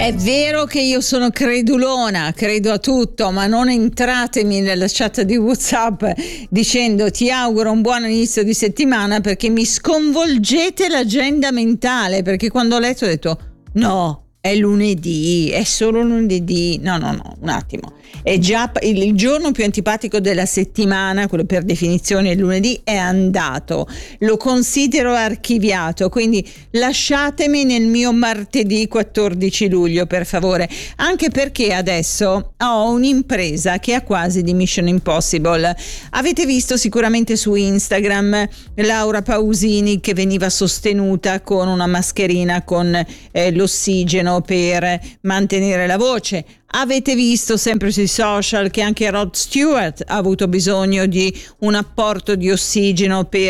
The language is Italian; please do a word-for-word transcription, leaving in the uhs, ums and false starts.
È vero che io sono credulona, credo a tutto, ma non entratemi nella chat di WhatsApp dicendo ti auguro un buon inizio di settimana, perché mi sconvolgete l'agenda mentale, perché quando ho letto ho detto no, è lunedì, è solo lunedì. No, no, no, un attimo. È già il, il giorno più antipatico della settimana, quello per definizione il lunedì, è andato. Lo considero archiviato, quindi lasciatemi nel mio martedì quattordici luglio, per favore. Anche perché adesso ho un'impresa che ha quasi di Mission Impossible. Avete visto sicuramente su Instagram Laura Pausini che veniva sostenuta con una mascherina con eh, l'ossigeno per mantenere la voce. Avete visto sempre sui social che anche Rod Stewart ha avuto bisogno di un apporto di ossigeno per